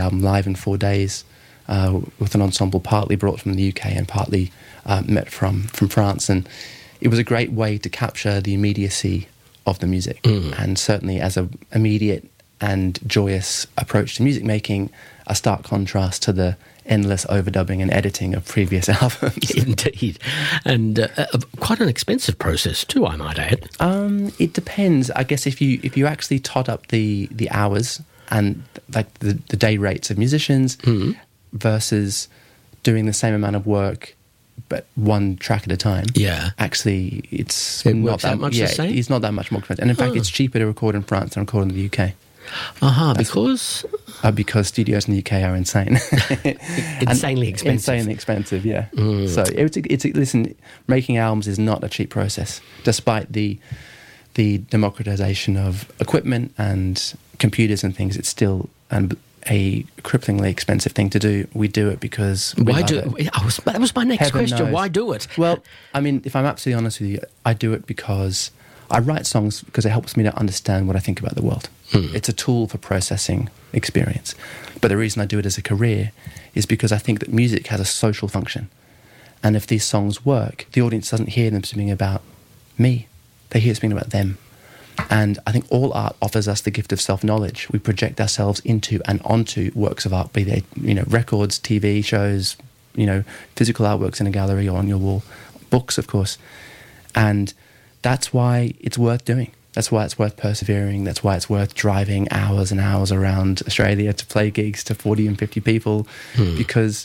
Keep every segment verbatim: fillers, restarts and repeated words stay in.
album live in four days uh, with an ensemble partly brought from the U K and partly uh, met from, from France. And it was a great way to capture the immediacy of the music. Mm. And certainly as an immediate and joyous approach to music making, a stark contrast to the endless overdubbing and editing of previous albums. Indeed. And uh, uh, quite an expensive process too, I might add. Um, it depends. I guess if you if you actually tot up the, the hours and like the, the day rates of musicians mm. versus doing the same amount of work but one track at a time. Yeah. Actually, it's it not that much yeah, the same? It's not that much more expensive. And in fact, oh. it's cheaper to record in France than record in the U K. Aha, uh-huh, because? Uh, because studios in the U K are insane. Insanely expensive. Insanely expensive, yeah. Mm. So, it's, it's, listen, making albums is not a cheap process, despite the the democratization of equipment and computers and things. It's still um, a cripplingly expensive thing to do. We do it because we Why love do it. I was, that was my next Heaven question. knows. Why do it? Well, I mean, if I'm absolutely honest with you, I do it because I write songs because it helps me to understand what I think about the world. Hmm. It's a tool for processing experience. But the reason I do it as a career is because I think that music has a social function. And if these songs work, the audience doesn't hear them speaking about me. They hear it speaking about them. And I think all art offers us the gift of self-knowledge. We project ourselves into and onto works of art, be they, you know, records, T V shows, you know, physical artworks in a gallery or on your wall, books, of course. And that's why it's worth doing. That's why it's worth persevering. That's why it's worth driving hours and hours around Australia to play gigs to forty and fifty people, hmm. because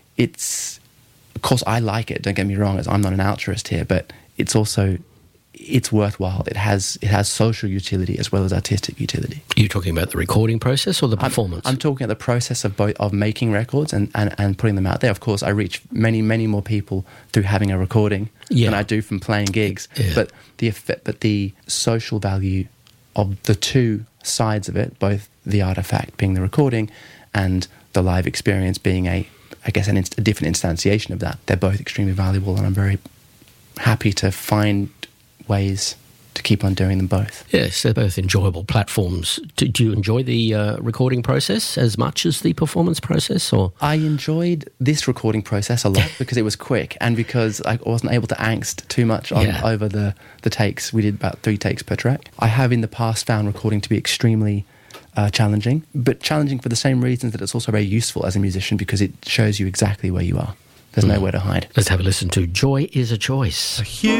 it's, of course, I like it. Don't get me wrong. I'm not an altruist here, but it's also, it's worthwhile. It has it has social utility as well as artistic utility. Are you talking about the recording process or the performance? I'm, I'm talking about the process of both, of making records and, and, and putting them out there. Of course, I reach many, many more people through having a recording yeah. than I do from playing gigs. Yeah. But the effect, but the social value of the two sides of it, both the artifact being the recording and the live experience being a, I guess, an inst- a different instantiation of that, they're both extremely valuable, and I'm very happy to find ways to keep on doing them both. Yes, they're both enjoyable platforms. Do, do you enjoy the uh, recording process as much as the performance process? Or I enjoyed this recording process a lot because it was quick and because I wasn't able to angst too much on yeah. over the, the takes. We did about three takes per track. I have in the past found recording to be extremely uh, challenging, but challenging for the same reasons that it's also very useful as a musician because it shows you exactly where you are. There's mm. nowhere to hide. Let's have a listen to Joy is a Choice.